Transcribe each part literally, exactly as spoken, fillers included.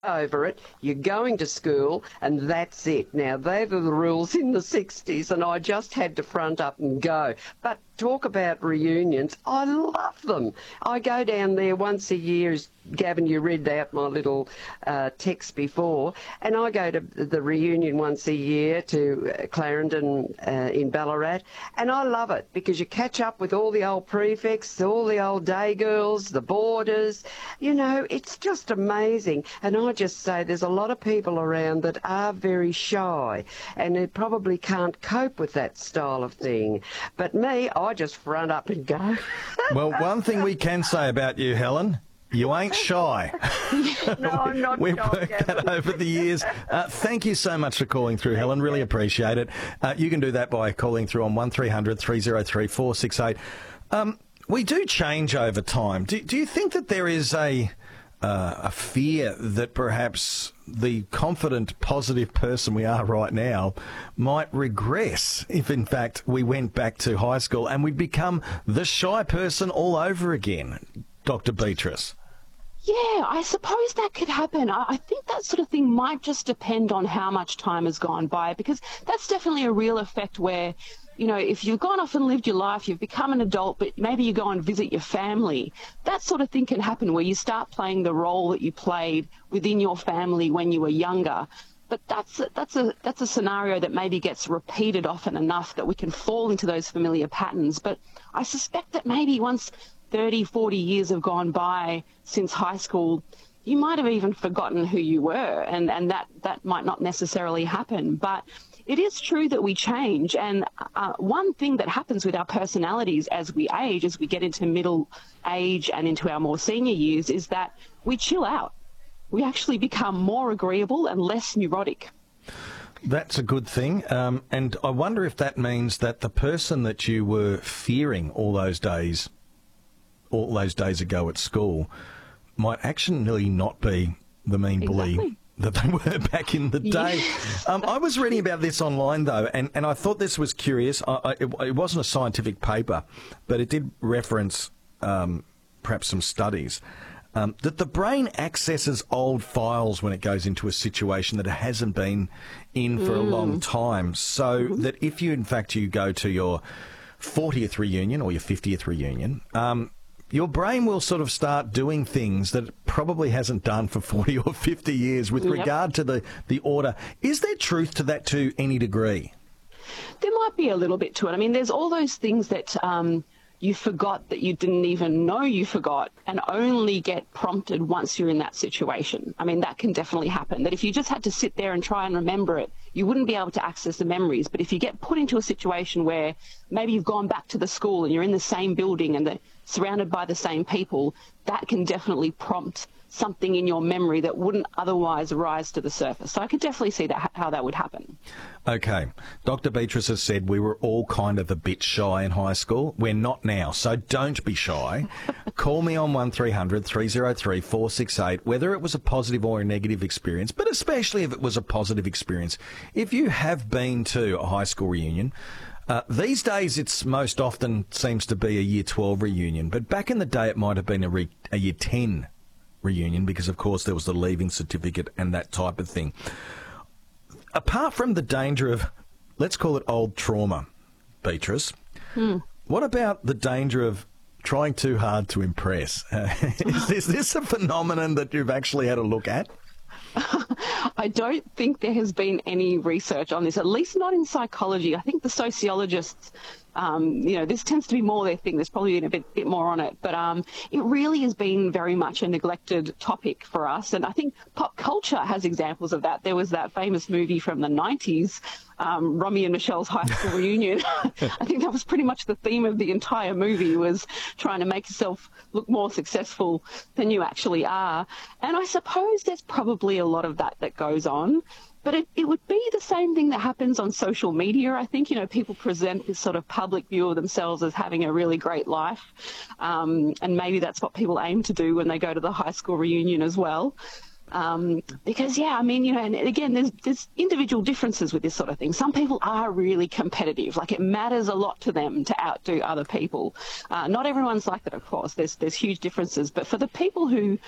over it, you're going to school, and that's it. Now, they were the rules in the sixties, and I just had to front up and go. But talk about reunions, I love them. I go down there once a year, as Gavin, you read out my little uh, text before, and I go to the reunion once a year to uh, Clarendon uh, in Ballarat, and I love it because you catch up with all the old prefects, all the old day girls, the boarders. You know, it's just amazing. And I just say there's a lot of people around that are very shy and they probably can't cope with that style of thing. But me, I just front up and go. Well, one thing we can say about you, Helen, you ain't shy. No, I'm not We've shy, worked Gavin. that over the years. Uh, thank you so much for calling through, Helen. Really appreciate it. Uh, you can do that by calling through on one three hundred three oh three four six eight. Um, we do change over time. Do, do you think that there is a... Uh, a fear that perhaps the confident, positive person we are right now might regress if, in fact, we went back to high school and we'd become the shy person all over again, Doctor Beatrice? Yeah, I suppose that could happen. I, I think that sort of thing might just depend on how much time has gone by, because that's definitely a real effect where, you know, if you've gone off and lived your life, you've become an adult, but maybe you go and visit your family, that sort of thing can happen where you start playing the role that you played within your family when you were younger. But that's a, that's a that's a scenario that maybe gets repeated often enough that we can fall into those familiar patterns. But I suspect that maybe once thirty, forty years have gone by since high school, you might have even forgotten who you were, and, and that, that might not necessarily happen. But it is true that we change, and uh, one thing that happens with our personalities as we age, as we get into middle age and into our more senior years, is that we chill out. We actually become more agreeable and less neurotic. That's a good thing. Um, and I wonder if that means that the person that you were fearing all those days, all those days ago at school, might actually not be the mean bully Exactly. that they were back in the day. Um, I was reading about this online, though, and, and I thought this was curious. I, I, it, it wasn't a scientific paper, but it did reference um, perhaps some studies, um, that the brain accesses old files when it goes into a situation that it hasn't been in for mm. a long time. So mm-hmm. that if you, in fact, you go to your fortieth reunion or your fiftieth reunion, um, your brain will sort of start doing things that it probably hasn't done for forty or fifty years with Yep. regard to the, the order. Is there truth to that to any degree? There might be a little bit to it. I mean, there's all those things that um, you forgot that you didn't even know you forgot and only get prompted once you're in that situation. I mean, that can definitely happen. That if you just had to sit there and try and remember it, you wouldn't be able to access the memories. But if you get put into a situation where maybe you've gone back to the school and you're in the same building and the, surrounded by the same people, that can definitely prompt something in your memory that wouldn't otherwise rise to the surface. So I could definitely see that how that would happen. Okay. Doctor Beatrice has said we were all kind of a bit shy in high school. We're not now, so don't be shy. Call me on one three hundred three oh three four six eight, whether it was a positive or a negative experience, but especially if it was a positive experience. If you have been to a high school reunion, Uh, these days, it's most often seems to be a Year twelve reunion, but back in the day, it might have been a, re- a Year ten reunion because, of course, there was the leaving certificate and that type of thing. Apart from the danger of, let's call it old trauma, Beatrice, Hmm. what about the danger of trying too hard to impress? Uh, is, is this a phenomenon that you've actually had a look at? I don't think there has been any research on this, at least not in psychology. I think the sociologists, um, you know, this tends to be more their thing. There's probably been a bit, bit more on it. But um, it really has been very much a neglected topic for us. And I think pop culture has examples of that. There was that famous movie from the nineties, um, Romy and Michelle's high school reunion. I think that was pretty much the theme of the entire movie, was trying to make yourself look more successful than you actually are. And I suppose there's probably a lot of that that goes on. But it, it would be the same thing that happens on social media. I think, you know, people present this sort of public view of themselves as having a really great life. Um, and maybe that's what people aim to do when they go to the high school reunion as well. Um, because, yeah, I mean, you know, and again, there's, there's individual differences with this sort of thing. Some people are really competitive. Like, it matters a lot to them to outdo other people. Uh, not everyone's like that, of course. There's, there's huge differences. But for the people who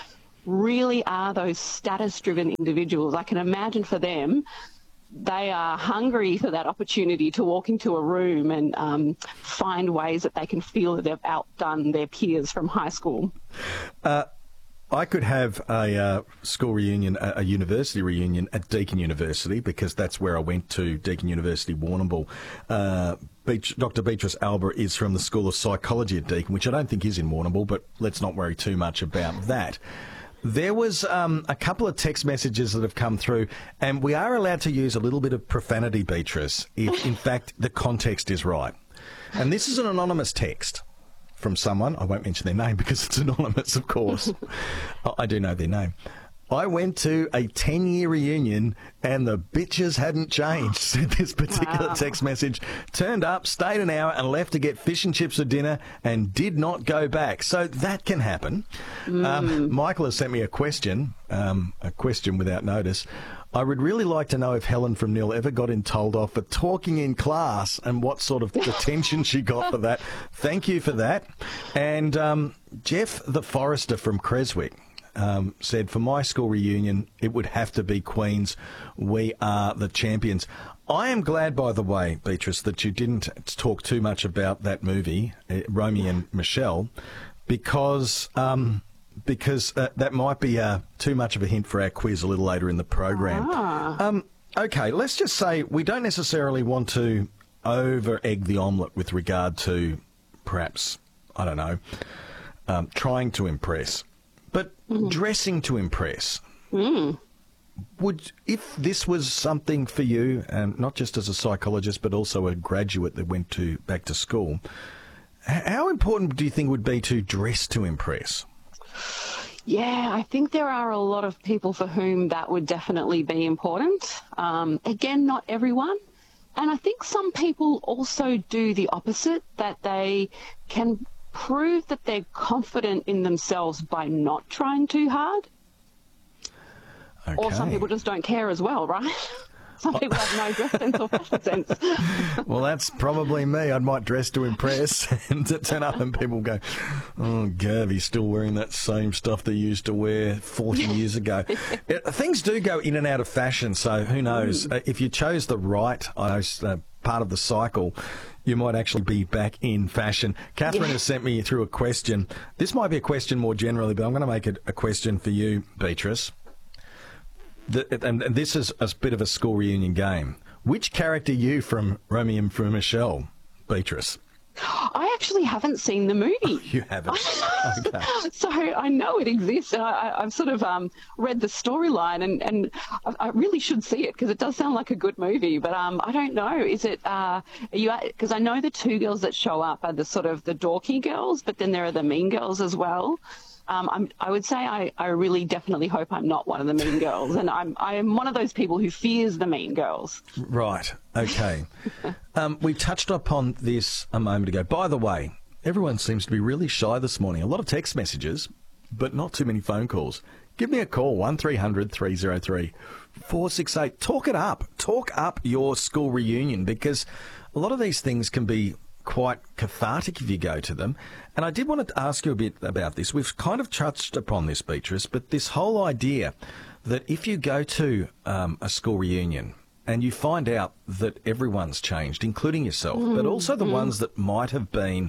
really are those status-driven individuals. I can imagine for them, they are hungry for that opportunity to walk into a room and um, find ways that they can feel that they've outdone their peers from high school. Uh, I could have a uh, school reunion, a, a university reunion at Deakin University, because that's where I went to, Deakin University, Warrnambool. Uh, Beach, Doctor Beatrice Alba is from the School of Psychology at Deakin, which I don't think is in Warrnambool, but let's not worry too much about that. There was um, a couple of text messages that have come through, and we are allowed to use a little bit of profanity, Beatrice, if, in fact, the context is right. And this is an anonymous text from someone. I won't mention their name because it's anonymous, of course. I do know their name. I went to a ten-year reunion and the bitches hadn't changed, said this particular wow. text message. Turned up, stayed an hour and left to get fish and chips for dinner and did not go back. So that can happen. Mm. Um, Michael has sent me a question, um, a question without notice. I would really like to know if Helen from Nil ever got in told off for talking in class and what sort of detention she got for that. Thank you for that. And um, Jeff the Forester from Creswick Um, said, for my school reunion, it would have to be Queens. We are the champions. I am glad, by the way, Beatrice, that you didn't talk too much about that movie, uh, Romy and Michelle, because um, because uh, that might be uh, too much of a hint for our quiz a little later in the program. Ah. Um, okay, let's just say we don't necessarily want to over-egg the omelette with regard to perhaps, I don't know, um, trying to impress. But mm. dressing to impress, mm. would, if this was something for you, and not just as a psychologist, but also a graduate that went to back to school, how important do you think would be to dress to impress? Yeah, I think there are a lot of people for whom that would definitely be important. Um, again, not everyone. And I think some people also do the opposite, that they can prove that they're confident in themselves by not trying too hard. Okay. Or some people just don't care as well, right? Some people have no dress sense or fashion sense. Well, that's probably me. I might dress to impress and to turn up and people go, oh, Gav, he's still wearing that same stuff they used to wear forty years ago. It, things do go in and out of fashion, so who knows? Mm. Uh, if you chose the right uh, part of the cycle, you might actually be back in fashion. Catherine yeah. has sent me through a question. This might be a question more generally, but I'm going to make it a question for you, Beatrice. The, and, and this is a bit of a school reunion game. Which character are you from Romy and from Michelle, Beatrice? I actually haven't seen the movie. Oh, you haven't? Okay. So I know it exists, and I, I've sort of um, read the storyline, and, and I, I really should see it because it does sound like a good movie. But um, I don't know. Is it? Uh, are you? Because I know the two girls that show up are the sort of the dorky girls, but then there are the mean girls as well. Um, I'm, I would say I, I really definitely hope I'm not one of the mean girls, and I'm I am one of those people who fears the mean girls. Right. Okay. um, we touched upon this a moment ago. By the way, everyone seems to be really shy this morning. A lot of text messages, but not too many phone calls. Give me a call, one three hundred three oh three four six eight. Talk it up. Talk up your school reunion, because a lot of these things can be quite cathartic if you go to them. And I did want to ask you a bit about this. We've kind of touched upon this, Beatrice, but this whole idea that if you go to um, a school reunion and you find out that everyone's changed, including yourself, mm, but also the mm. ones that might have been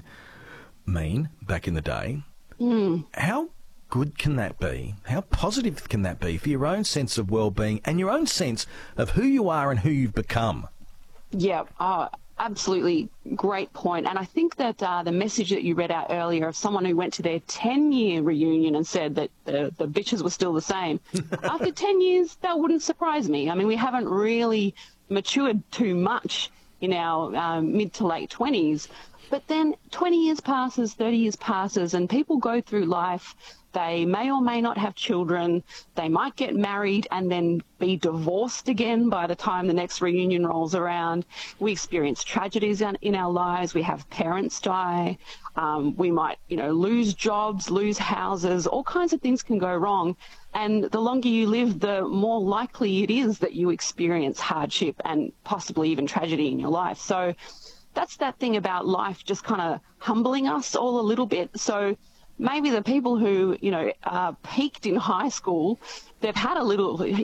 mean back in the day, mm. how good can that be? How positive can that be for your own sense of well-being and your own sense of who you are and who you've become? Yeah, uh, absolutely great point. And I think that uh, the message that you read out earlier of someone who went to their ten-year reunion and said that the, the bitches were still the same, after ten years, that wouldn't surprise me. I mean, we haven't really matured too much in our um, mid to late twenties. But then twenty years passes, thirty years passes, and people go through life. They may or may not have children. They might get married and then be divorced again by the time the next reunion rolls around. We experience tragedies in, in our lives. We have parents die. Um, we might, you know, lose jobs, lose houses. All kinds of things can go wrong. And the longer you live, the more likely it is that you experience hardship and possibly even tragedy in your life. So that's that thing about life just kind of humbling us all a little bit. So maybe the people who, you know, uh, peaked in high school, they've had a little,